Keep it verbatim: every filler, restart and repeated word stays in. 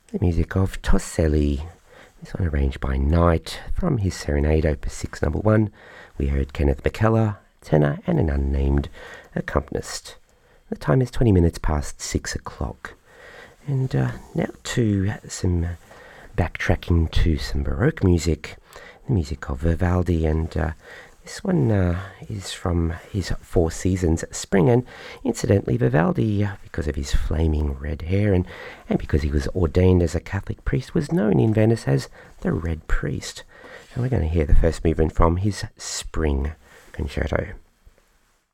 the music of Toselli. This one arranged by Knight from his Serenade Opus six number one. We heard Kenneth McKellar, tenor, and an unnamed accompanist. The time is twenty minutes past six o'clock. And uh, now to some backtracking to some Baroque music, the music of Vivaldi, and uh, this one uh, is from his Four Seasons Spring, and incidentally Vivaldi, uh, because of his flaming red hair and, and because he was ordained as a Catholic priest, was known in Venice as the Red Priest. And we're going to hear the first movement from his Spring Concerto.